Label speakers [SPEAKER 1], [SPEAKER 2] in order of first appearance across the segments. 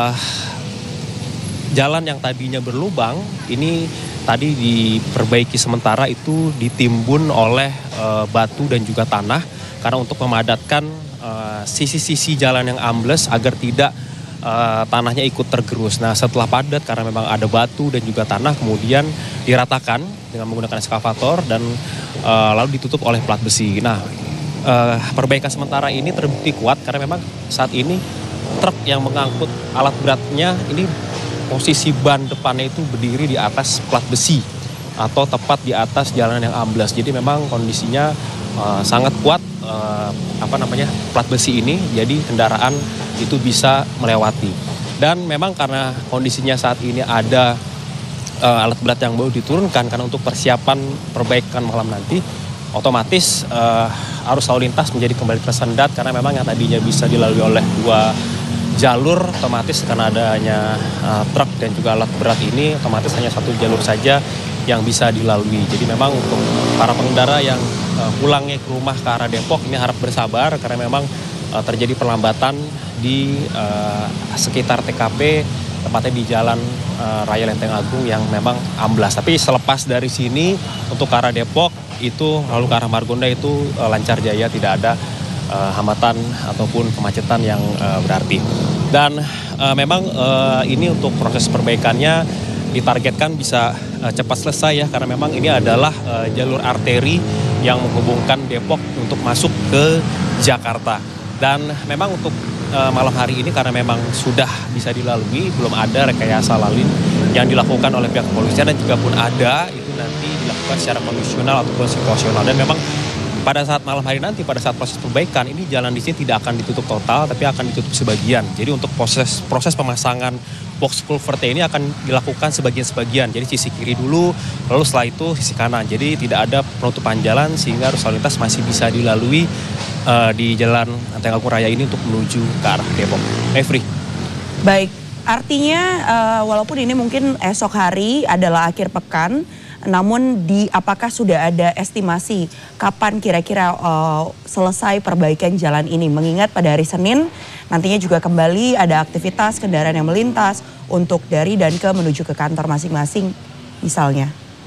[SPEAKER 1] jalan yang tadinya berlubang ini tadi diperbaiki sementara itu ditimbun oleh batu dan juga tanah karena untuk memadatkan sisi-sisi jalan yang ambles agar tidak tanahnya ikut tergerus. Nah setelah padat karena memang ada batu dan juga tanah kemudian diratakan dengan menggunakan eskavator dan lalu ditutup oleh plat besi. Nah perbaikan sementara ini terbukti kuat karena memang saat ini truk yang mengangkut alat beratnya ini posisi ban depannya itu berdiri di atas plat besi atau tepat di atas jalanan yang amblas. Jadi memang kondisinya sangat kuat plat besi ini. Jadi kendaraan itu bisa melewati. Dan memang karena kondisinya saat ini ada alat berat yang baru diturunkan karena untuk persiapan perbaikan malam nanti, otomatis arus lalu lintas menjadi kembali tersendat karena memang yang tadinya bisa dilalui oleh dua jalur otomatis karena adanya truk dan juga alat berat ini otomatis hanya satu jalur saja yang bisa dilalui. Jadi memang untuk para pengendara yang pulangnya ke rumah ke arah Depok ini harap bersabar karena memang terjadi perlambatan di sekitar TKP tepatnya di Jalan Raya Lenteng Agung yang memang amblas. Tapi selepas dari sini untuk ke arah Depok itu lalu ke arah Margonda itu lancar jaya, tidak ada hambatan ataupun kemacetan yang berarti. Dan memang ini untuk proses perbaikannya ditargetkan bisa cepat selesai ya karena memang ini adalah jalur arteri yang menghubungkan Depok untuk masuk ke Jakarta. Dan memang untuk malam hari ini karena memang sudah bisa dilalui, belum ada rekayasa lalu yang dilakukan oleh pihak kepolisian dan juga pun ada itu nanti dilakukan secara kondisional ataupun situasional. Dan memang pada saat malam hari nanti, pada saat proses perbaikan, ini jalan di sini tidak akan ditutup total, tapi akan ditutup sebagian. Jadi untuk proses pemasangan box culvert ini akan dilakukan sebagian-sebagian. Jadi sisi kiri dulu, lalu setelah itu sisi kanan. Jadi tidak ada penutupan jalan sehingga arus lalu lintas masih bisa dilalui di Jalan Lenteng Agung Raya ini untuk menuju ke arah Depok. Mevri.
[SPEAKER 2] Baik, artinya walaupun ini mungkin esok hari adalah akhir pekan, namun apakah sudah ada estimasi kapan kira-kira selesai perbaikan jalan ini? Mengingat pada hari Senin nantinya juga kembali ada aktivitas kendaraan yang melintas untuk dari dan ke menuju ke kantor masing-masing misalnya.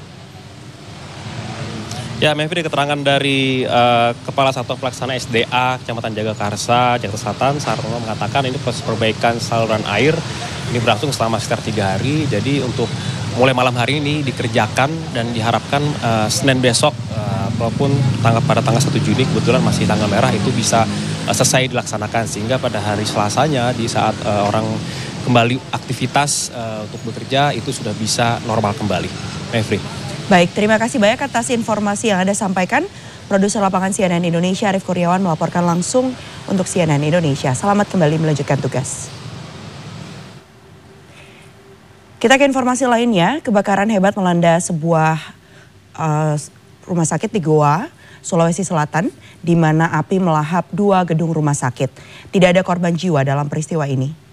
[SPEAKER 1] Ya, Mevri, keterangan dari Kepala Satuan Pelaksana SDA Kecamatan Jagakarsa, Jakarta Selatan, Sartono mengatakan ini proses perbaikan saluran air ini berlangsung selama sekitar 3 hari. Jadi untuk mulai malam hari ini dikerjakan dan diharapkan Senin besok ataupun pada tanggal 1 Juni kebetulan masih tanggal merah itu bisa selesai dilaksanakan sehingga pada hari Selasanya di saat orang kembali aktivitas untuk bekerja itu sudah bisa normal kembali. Mevri.
[SPEAKER 2] Baik, terima kasih banyak atas informasi yang Anda sampaikan. Produser lapangan CNN Indonesia Arief Kurniawan melaporkan langsung untuk CNN Indonesia. Selamat kembali melanjutkan tugas. Kita ke informasi lainnya, kebakaran hebat melanda sebuah rumah sakit di Goa, Sulawesi Selatan, di mana api melahap 2 gedung rumah sakit. Tidak ada korban jiwa dalam peristiwa ini.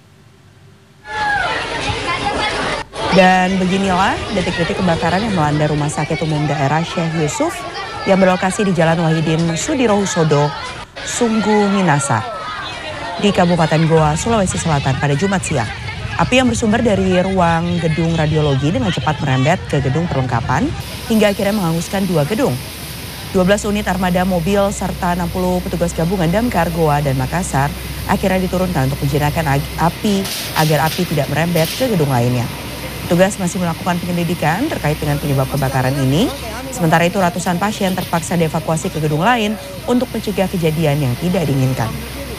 [SPEAKER 2] Dan beginilah detik-detik kebakaran yang melanda Rumah Sakit Umum Daerah Syekh Yusuf yang berlokasi di Jalan Wahidin Sudirohusodo, Sungguh Minasa, di Kabupaten Goa, Sulawesi Selatan pada Jumat siang. Api yang bersumber dari ruang gedung radiologi dengan cepat merembet ke gedung perlengkapan hingga akhirnya menghanguskan 2 gedung. 12 unit armada mobil serta 60 petugas gabungan Damkar Goa dan Makassar akhirnya diturunkan untuk menjinakkan api agar api tidak merembet ke gedung lainnya. Petugas masih melakukan penyelidikan terkait dengan penyebab kebakaran ini. Sementara itu ratusan pasien terpaksa dievakuasi ke gedung lain untuk mencegah kejadian yang tidak diinginkan.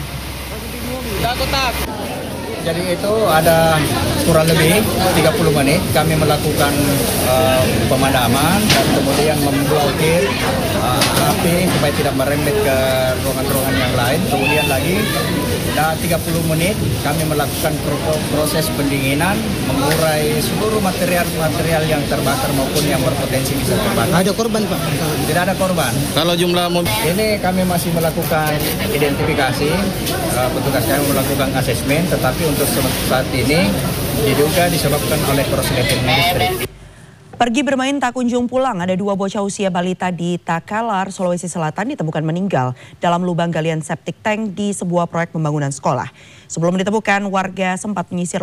[SPEAKER 3] Jadi itu ada kurang lebih 30 menit kami melakukan pemadaman dan kemudian memblokir api supaya tidak merembet ke ruangan-ruangan yang lain. Kemudian lagi 30 menit kami melakukan proses pendinginan, mengurai seluruh material yang terbakar maupun yang berpotensi bisa terbakar.
[SPEAKER 4] Ada korban, Pak?
[SPEAKER 3] Tidak ada korban.
[SPEAKER 4] Kalau jumlah mobil?
[SPEAKER 3] Ini kami masih melakukan identifikasi, petugas kami melakukan asesmen, tetapi untuk saat ini diduga disebabkan oleh korsleting listrik.
[SPEAKER 2] Pergi bermain tak kunjung pulang, ada 2 bocah usia balita di Takalar, Sulawesi Selatan ditemukan meninggal dalam lubang galian septic tank di sebuah proyek pembangunan sekolah. Sebelum ditemukan, warga sempat menyisir